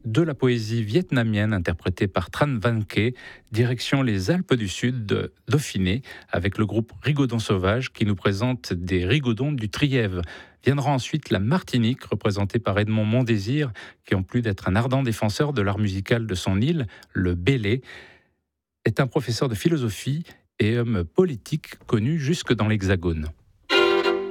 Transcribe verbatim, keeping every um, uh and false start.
de la poésie vietnamienne interprétée par Tran Van Ke, direction les Alpes du Sud de Dauphiné, avec le groupe Rigodon Sauvage qui nous présente des rigodons du Trièves. Viendra ensuite la Martinique, représentée par Edmond Mondésir, qui en plus d'être un ardent défenseur de l'art musical de son île, le bélé, est un professeur de philosophie et homme politique connu jusque dans l'Hexagone.